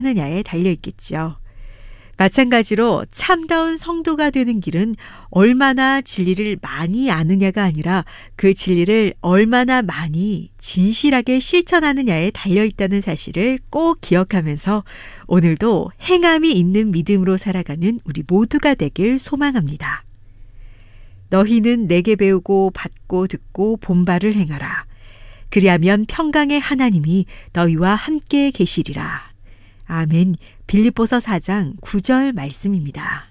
하느냐에 달려있겠죠. 마찬가지로 참다운 성도가 되는 길은 얼마나 진리를 많이 아느냐가 아니라 그 진리를 얼마나 많이 진실하게 실천하느냐에 달려있다는 사실을 꼭 기억하면서 오늘도 행함이 있는 믿음으로 살아가는 우리 모두가 되길 소망합니다. 너희는 내게 배우고 받고 듣고 본바를 행하라. 그리하면 평강의 하나님이 너희와 함께 계시리라. 아멘. 빌립보서 4장 9절 말씀입니다.